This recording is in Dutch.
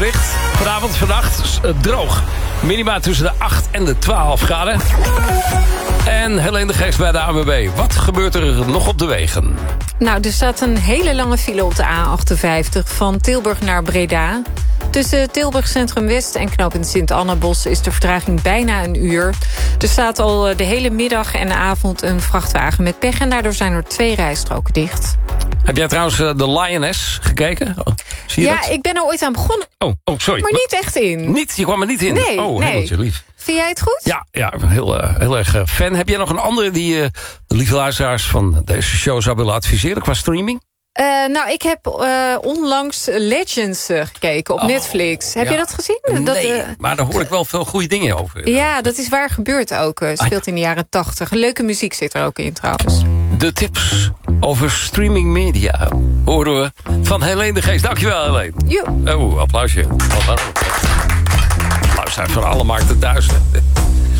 dicht. Vanavond, vannacht droog. Minima tussen de 8 en de 12 graden. En Helene de Geest bij de ANWB. Wat gebeurt er nog op de wegen? Nou, er staat een hele lange file op de A58 van Tilburg naar Breda. Tussen Tilburg Centrum West en knooppunt Sint-Annabos is de vertraging bijna een uur. Er staat al de hele middag en de avond een vrachtwagen met pech en daardoor zijn er 2 rijstroken dicht. Heb jij trouwens de Lioness gekeken? Zie je dat? Ik ben er ooit aan begonnen. Oh, sorry. Maar niet echt in. Niet? Je kwam er niet in? Nee, oh, hemeltje lief. Vind jij het goed? Ja, ik ben heel erg fan. Heb jij nog een andere die de lieve luisteraars van deze show zou willen adviseren qua streaming? Nou, ik heb onlangs Legends gekeken op Netflix. Heb je dat gezien? Nee, maar daar hoor ik wel veel goede dingen over. Ja, dat is waar gebeurd ook. Speelt in de jaren 80. Leuke muziek zit er ook in trouwens. De tips over streaming media horen we van Helene de Geest. Dankjewel, Helene. Jo. Oh, applausje. Applaus uit van alle markten thuis.